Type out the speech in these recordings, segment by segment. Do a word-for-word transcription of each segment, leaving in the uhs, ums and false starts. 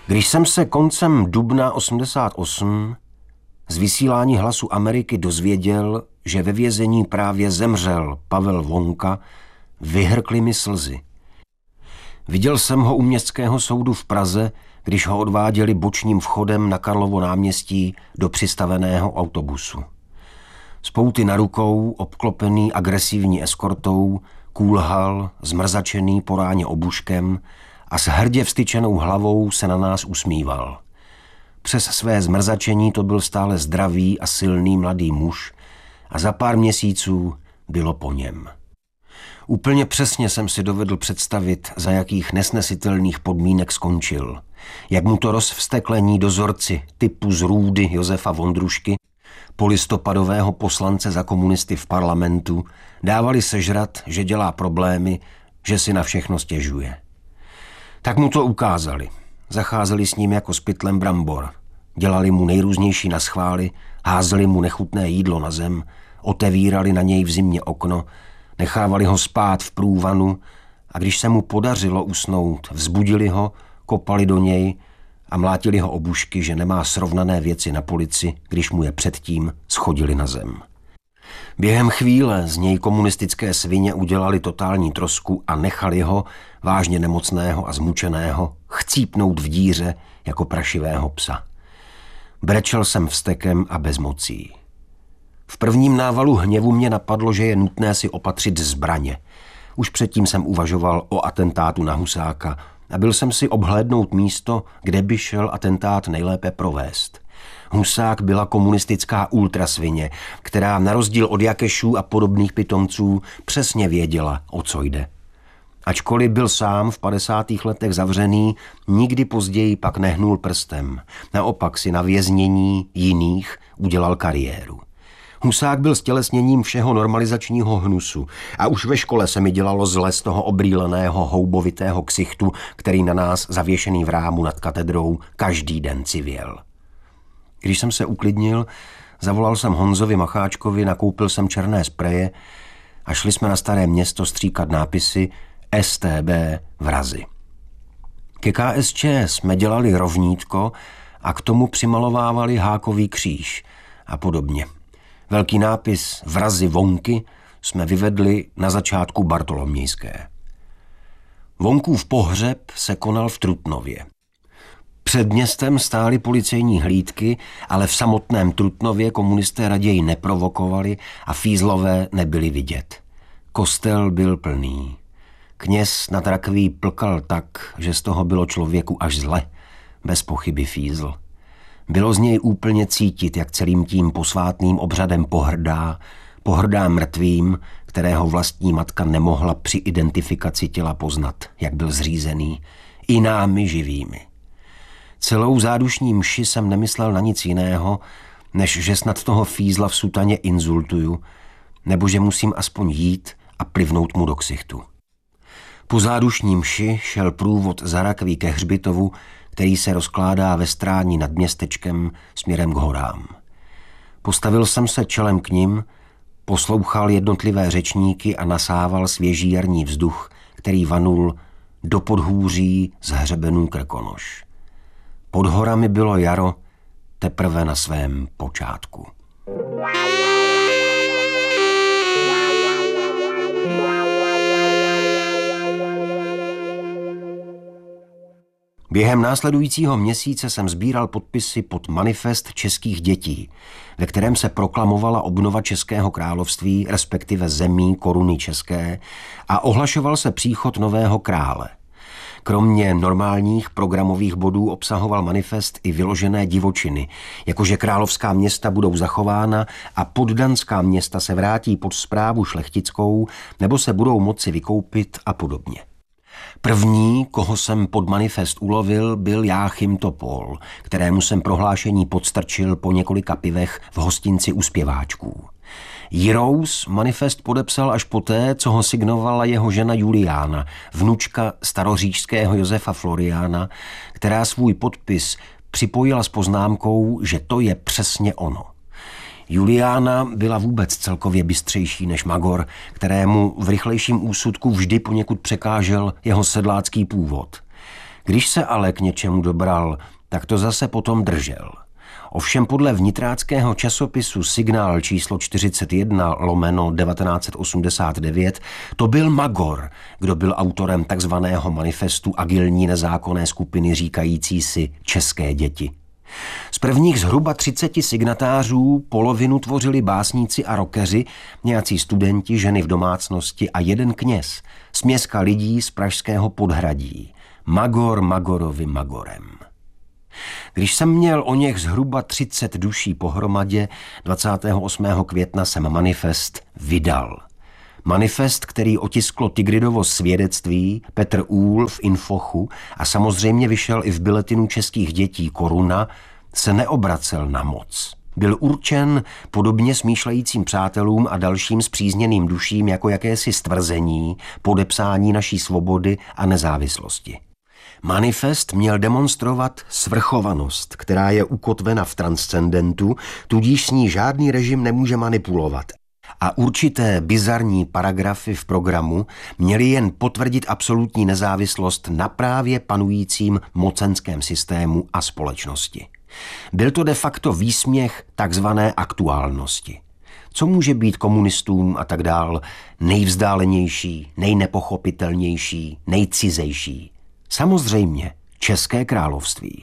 Když jsem se koncem dubna osmdesát osm z vysílání Hlasu Ameriky dozvěděl, že ve vězení právě zemřel Pavel Vonka, vyhrkly mi slzy. Viděl jsem ho u městského soudu v Praze, když ho odváděli bočním vchodem na Karlovo náměstí do přistaveného autobusu. Z pouty na rukou, obklopený agresivní eskortou, kůlhal, zmrzačený po ráně obuškem a s hrdě vztyčenou hlavou se na nás usmíval. Přes své zmrzačení to byl stále zdravý a silný mladý muž a za pár měsíců bylo po něm. Úplně přesně jsem si dovedl představit, za jakých nesnesitelných podmínek skončil. Jak mu to rozvsteklení dozorci typu z Růdy Josefa Vondrušky, polistopadového poslance za komunisty v parlamentu, dávali sežrat, že dělá problémy, že si na všechno stěžuje. Tak mu to ukázali. Zacházeli s ním jako s pytlem brambor. Dělali mu nejrůznější naschvály, házeli mu nechutné jídlo na zem, otevírali na něj v zimě okno, nechávali ho spát v průvanu a když se mu podařilo usnout, vzbudili ho, kopali do něj a mlátili ho obušky, že nemá srovnané věci na polici, když mu je předtím schodili na zem. Během chvíle z něj komunistické svině udělali totální trosku a nechali ho, vážně nemocného a zmučeného, chcípnout v díře jako prašivého psa. Brečel jsem vztekem a bezmocí. V prvním návalu hněvu mě napadlo, že je nutné si opatřit zbraně. Už předtím jsem uvažoval o atentátu na Husáka a byl jsem si obhlédnout místo, kde by šel atentát nejlépe provést. Husák byla komunistická ultrasvině, která na rozdíl od Jakešů a podobných pitomců přesně věděla, o co jde. Ačkoliv byl sám v padesátých letech zavřený, nikdy později pak nehnul prstem. Naopak si na věznění jiných udělal kariéru. Husák byl stělesněním všeho normalizačního hnusu a už ve škole se mi dělalo zle z toho obrýleného houbovitého ksichtu, který na nás zavěšený v rámu nad katedrou každý den civěl. Když jsem se uklidnil, zavolal jsem Honzovi Macháčkovi, nakoupil jsem černé spreje a šli jsme na Staré Město stříkat nápisy S T B Vrazy. Ke K S Č jsme dělali rovnítko a k tomu přimalovávali hákový kříž a podobně. Velký nápis Vrazy Vonky jsme vyvedli na začátku Bartolomějské. Vonkův pohřeb se konal v Trutnově. Před městem stály policejní hlídky, ale v samotném Trutnově komunisté raději neprovokovali a fízlové nebyli vidět. Kostel byl plný. Kněz nad rakví plkal tak, že z toho bylo člověku až zle, bez pochyby fízl. Bylo z něj úplně cítit, jak celým tím posvátným obřadem pohrdá, pohrdá mrtvým, kterého vlastní matka nemohla při identifikaci těla poznat, jak byl zřízený, i námi živými. Celou zádušní mši jsem nemyslel na nic jiného, než že snad toho fízla v sutaně insultuju, nebo že musím aspoň jít a plivnout mu do ksichtu. Po zádušní mši šel průvod za rakví ke hřbitovu, který se rozkládá ve stráni nad městečkem směrem k horám. Postavil jsem se čelem k nim, poslouchal jednotlivé řečníky a nasával svěží jarní vzduch, který vanul do podhůří z hřebenů Krkonoš. Pod horami bylo jaro teprve na svém počátku. Během následujícího měsíce jsem sbíral podpisy pod manifest českých dětí, ve kterém se proklamovala obnova Českého království, respektive zemí koruny české, a ohlašoval se příchod nového krále. Kromě normálních programových bodů obsahoval manifest i vyložené divočiny, jakože královská města budou zachována a poddanská města se vrátí pod správu šlechtickou nebo se budou moci vykoupit a podobně. První, koho jsem pod manifest ulovil, byl Jáchym Topol, kterému jsem prohlášení podstrčil po několika pivech v hostinci u zpěváčků. Jirous manifest podepsal až poté, co ho signovala jeho žena Juliána, vnučka staroříšského Josefa Floriána, která svůj podpis připojila s poznámkou, že to je přesně ono. Juliána byla vůbec celkově bystřejší než Magor, kterému v rychlejším úsudku vždy poněkud překážel jeho sedlácký původ. Když se ale k něčemu dobral, tak to zase potom držel. Ovšem podle vnitráckého časopisu Signál číslo čtyřicet jedna lomeno devatenáct set osmdesát devět to byl Magor, kdo byl autorem takzvaného manifestu agilní nezákonné skupiny říkající si České děti. Z prvních zhruba třiceti signatářů polovinu tvořili básníci a rockeři, nějací studenti, ženy v domácnosti a jeden kněz, směska lidí z pražského podhradí. Magor Magorovi Magorem. Když jsem měl o něch zhruba třicet duší pohromadě, dvacátého osmého května jsem manifest vydal. Manifest, který otisklo Tigridovo svědectví, Petr Úhl v Infochu a samozřejmě vyšel i v biletinu českých dětí Koruna, se neobracel na moc. Byl určen podobně smýšlejícím přátelům a dalším spřízněným duším jako jakési stvrzení, podepsání naší svobody a nezávislosti. Manifest měl demonstrovat svrchovanost, která je ukotvena v transcendentu, tudíž s ní žádný režim nemůže manipulovat. A určité bizarní paragrafy v programu měly jen potvrdit absolutní nezávislost na právě panujícím mocenském systému a společnosti. Byl to de facto výsměch takzvané aktuálnosti. Co může být komunistům a tak dál nejvzdálenější, nejnepochopitelnější, nejcizejší? Samozřejmě České království.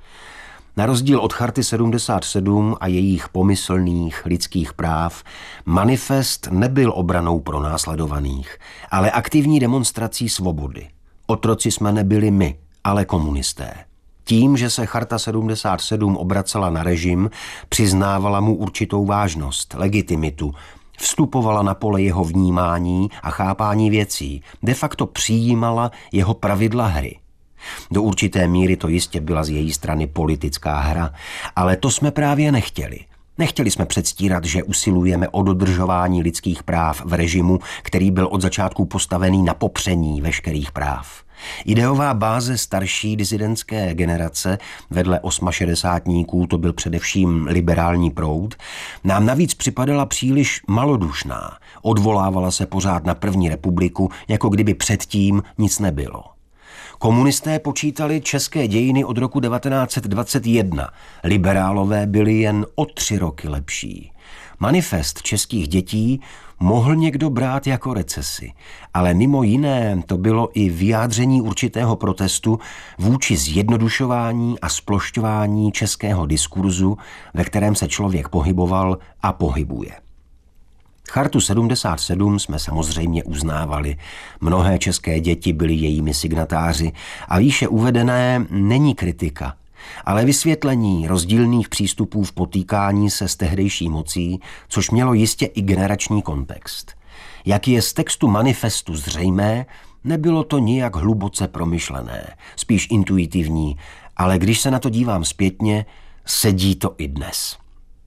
Na rozdíl od Charty sedmdesát sedm a jejich pomyslných lidských práv, manifest nebyl obranou pronásledovaných, ale aktivní demonstrací svobody. Otroci jsme nebyli my, ale komunisté. Tím, že se Charta sedmdesát sedm obracela na režim, přiznávala mu určitou vážnost, legitimitu, vstupovala na pole jeho vnímání a chápání věcí, de facto přijímala jeho pravidla hry. Do určité míry to jistě byla z její strany politická hra, ale to jsme právě nechtěli. Nechtěli jsme předstírat, že usilujeme o dodržování lidských práv v režimu, který byl od začátku postavený na popření veškerých práv. Ideová báze starší disidentské generace, vedle osmašedesátníků to byl především liberální proud, nám navíc připadala příliš malodušná, odvolávala se pořád na první republiku, jako kdyby předtím nic nebylo. Komunisté počítali české dějiny od roku devatenáct set dvacet jedna, liberálové byli jen o tři roky lepší. Manifest českých dětí mohl někdo brát jako recesi, ale mimo jiné to bylo i vyjádření určitého protestu vůči zjednodušování a splošťování českého diskurzu, ve kterém se člověk pohyboval a pohybuje. Chartu sedmdesát sedm jsme samozřejmě uznávali, mnohé české děti byly jejími signatáři a výše uvedené není kritika, ale vysvětlení rozdílných přístupů v potýkání se s tehdejší mocí, což mělo jistě i generační kontext. Jak je z textu manifestu zřejmé, nebylo to nijak hluboce promyšlené, spíš intuitivní, ale když se na to dívám zpětně, sedí to i dnes.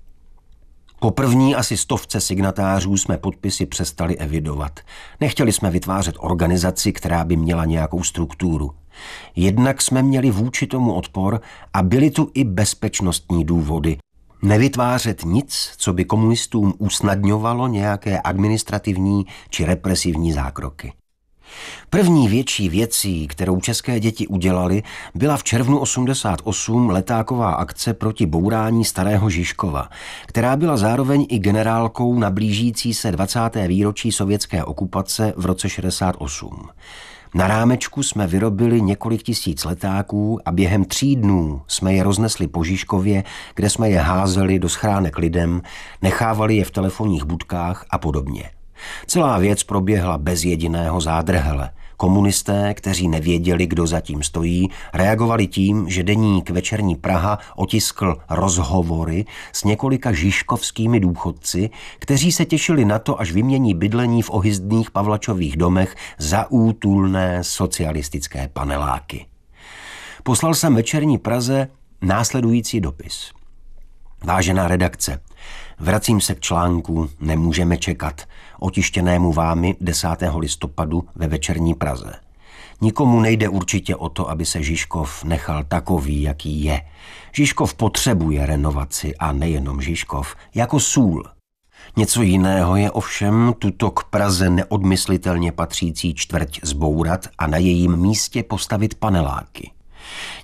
Po první asi stovce signatářů jsme podpisy přestali evidovat. Nechtěli jsme vytvářet organizaci, která by měla nějakou strukturu. Jednak jsme měli vůči tomu odpor a byly tu i bezpečnostní důvody. Nevytvářet nic, co by komunistům usnadňovalo nějaké administrativní či represivní zákroky. První větší věcí, kterou české děti udělali, byla v červnu osmdesát osm letáková akce proti bourání Starého Žižkova, která byla zároveň i generálkou na blížící se dvacáté výročí sovětské okupace v roce šedesát osm. Na rámečku jsme vyrobili několik tisíc letáků a během tří dnů jsme je roznesli po Žižkově, kde jsme je házeli do schránek lidem, nechávali je v telefonních budkách a podobně. Celá věc proběhla bez jediného zádrhele. Komunisté, kteří nevěděli, kdo zatím stojí, reagovali tím, že deník Večerní Praha otiskl rozhovory s několika žižkovskými důchodci, kteří se těšili na to, až vymění bydlení v ohyzdných Pavlačových domech za útulné socialistické paneláky. Poslal jsem Večerní Praze následující dopis. Vážená redakce, vracím se k článku Nemůžeme čekat, otištěnému vámi desátého listopadu ve Večerní Praze. Nikomu nejde určitě o to, aby se Žižkov nechal takový, jaký je. Žižkov potřebuje renovaci a nejenom Žižkov, jako sůl. Něco jiného je ovšem tuto k Praze neodmyslitelně patřící čtvrť zbourat a na jejím místě postavit paneláky.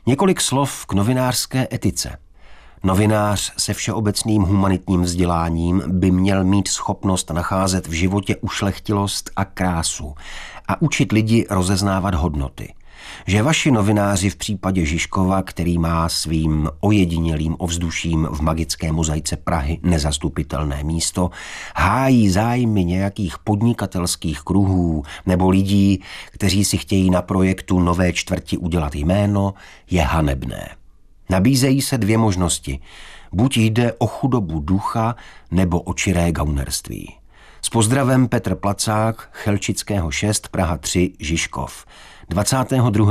Několik slov k novinářské etice. Novinář se všeobecným humanitním vzděláním by měl mít schopnost nacházet v životě ušlechtilost a krásu a učit lidi rozeznávat hodnoty. Že vaši novináři v případě Žižkova, který má svým ojedinělým ovzduším v magické mozaice Prahy nezastupitelné místo, hájí zájmy nějakých podnikatelských kruhů nebo lidí, kteří si chtějí na projektu Nové čtvrti udělat jméno, je hanebné. Nabízejí se dvě možnosti. Buď jde o chudobu ducha, nebo o čiré gaunerství. S pozdravem Petr Placák, Chelčického šest, Praha tři, Žižkov. dvacátého druhého